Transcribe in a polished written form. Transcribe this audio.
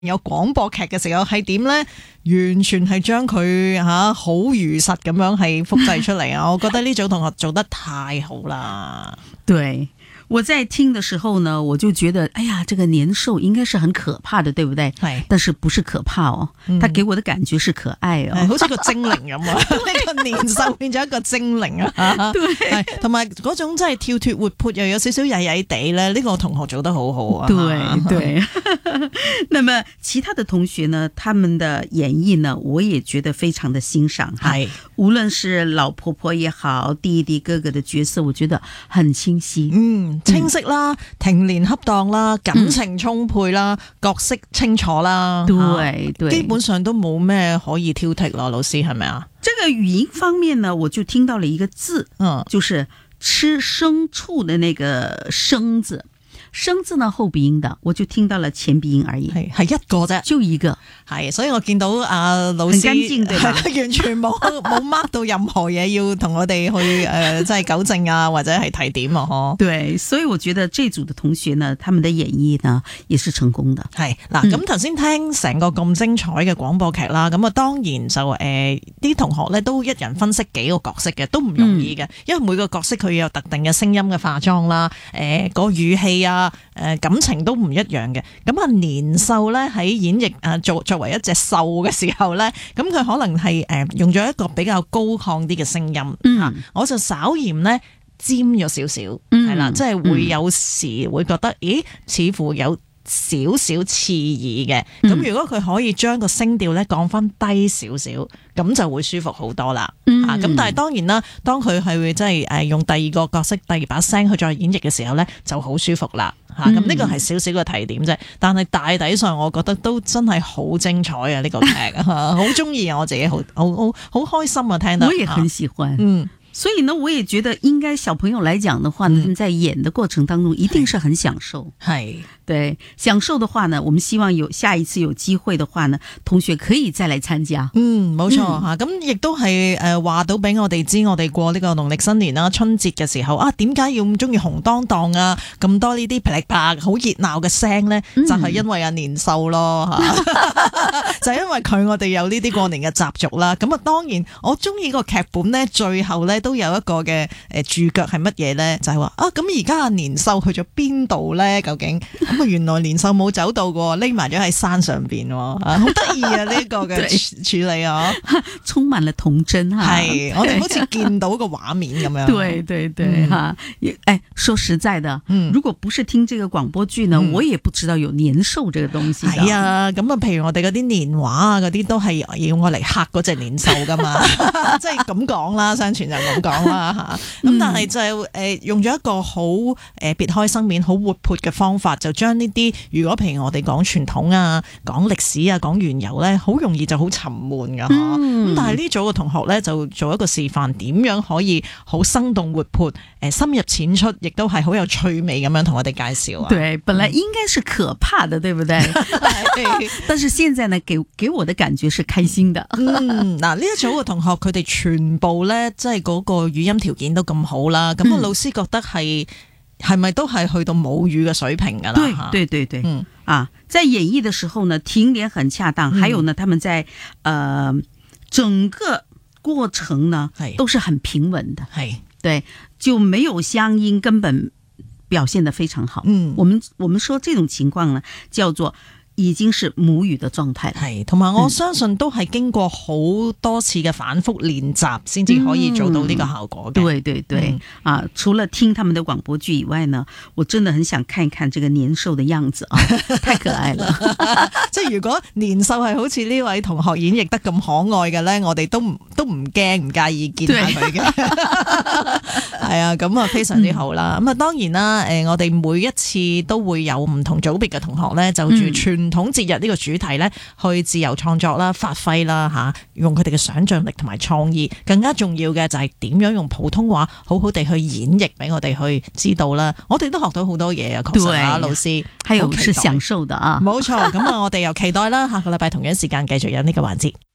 有廣播劇嘅時候係點呢？完全係將佢好如實咁樣係複製出嚟啊！我覺得呢組同學做得太好啦。 對，我在聽的時候呢，我就覺得，哎呀，這個年獸應該是很可怕的，對不對？係，但是不是可怕哦，它給我的感覺是可愛哦， 好似個精靈咁啊！呢個年獸變咗一個精靈啊！對，同埋嗰種真係跳脫活潑又有少少曳曳地咧，呢個同學做得好好啊！ 對。那麼其他的同學呢，他們的演繹呢，我也覺得非常的欣賞哈。無論是老婆婆也好，弟弟哥哥的角色，我覺得很清晰。 清晰啦，停連恰當啦，感情充沛啦，角色清楚啦。 對， 基本上都冇咩可以挑剔咯，老師係咪啊？ 這個語音方面呢，我就聽到了一個字，就是吃牲畜的那個牲字。生字呢後鼻音的，我就聽到了前鼻音而已， 係一個啫， 就一個， 係，所以我見到老師很乾淨對吧？ 完全冇 mark 到任何嘢要同我哋去即係糾正啊，或者係提點啊，嗬。對， 所以我覺得這組的同學呢，他們的演繹呢也是成功的。 係嗱，咁頭先聽成個咁精彩嘅廣播劇啦，咁啊當然就啲同學咧都一人分析幾個角色嘅，都唔容易嘅，因為每個角色佢有特定嘅聲音嘅化妝啦，個語氣啊。感情都唔一樣嘅，咁啊年獸咧喺演繹作為一隻獸嘅時候咧，咁佢可能係用咗一個比較高亢啲嘅聲音，我就稍嫌咧尖咗少少，係啦，即係會有時會覺得，咦，似乎有少少刺耳嘅，咁如果佢可以將個聲調咧降翻低少少，咁就會舒服好多啦。咁但係當然啦，當佢係會即係用第二個角色、第二把聲去再演繹嘅時候咧，就好舒服啦。咁呢個係少少嘅提點啫，但係大體上我覺得都真係好精彩啊！呢個劇好中意啊，我自己好開心啊，聽到。 我也很喜歡。所以呢，我也覺得應該小朋友來講的話呢，在演的過程當中一定是很享受。對，享受的話呢，我們希望有下一次有機會的話呢，同學可以再來參加。冇錯吓，咁亦都係話到俾我哋知，我哋過呢個農曆新年啦、春節嘅時候啊，點解要咁中意紅當當啊？咁多呢啲噼里啪好熱鬧嘅聲呢，就係因為年獸咯就係因為佢我哋有呢啲過年嘅習俗啦。咁啊，當然我中意個劇本呢，最後呢都有一個嘅注腳係乜嘢呢？就係話咁而家年獸去咗邊度呢？究竟咁原來年獸冇走到嘅，匿埋咗喺山上邊，好得意啊！呢個嘅處理啊， 充滿了童真哈。 係，我哋好似見到個畫面咁樣。 對哈。說實在的，如果不是聽這個廣播劇呢，我也不知道有年獸這個東西。 係啊，咁啊，譬如我哋嗰啲年畫啊，嗰啲都係要我嚟嚇嗰隻年獸噶嘛，即係咁講啦，相傳就咁講啦吓。咁但係就用咗一個好別開生面、好活潑嘅方法，就將呢啲如果譬如我哋講傳統啊、講歷史啊、講緣由咧，好容易就好沉悶噶。咁但係呢組嘅同學咧就做一個示範，點樣可以好生動活潑、深入淺出，亦都係好有趣味咁樣同我哋介紹啊。 對，本來應該是可怕的，對不對？但是現在呢，給我的感覺是開心的。 嗱，呢一組嘅同學佢哋全部咧，即係嗰個語音條件都咁好啦。咁老師覺得係咪都係去到母語嘅水平噶啦？ 對，在演繹的時候呢，停連很恰當，還有呢，他們在整個過程呢，都是很平穩的。對，就沒有鄉音，根本表現得非常好。我們說這種情況呢，叫做已經是母語的狀態。係，同埋我相信都係經過好多次嘅反覆練習，先至可以做到呢個效果嘅。對，除了聽他們的廣播劇以外呢，我真的很想看一看這個年獸的樣子啊，太可愛了。即係如果年獸係好似呢位同學演繹得咁可愛嘅咧，我哋都唔驚唔介意見下佢嘅。係啊，咁啊非常之好啦。咁啊當然啦，我哋每一次都會有唔同組別嘅同學咧，就住傳統節日呢個主題咧，去自由創作啦、發揮啦吓，用佢哋嘅想象力同埋創意。更加重要嘅就係點樣用普通話好好地去演繹俾我哋去知道啦。我哋都學到好多嘢啊，確實啊，老師，還有是享受的啊， 冇錯。咁啊，我哋又期待啦，下個禮拜同樣時間繼續有呢個環節。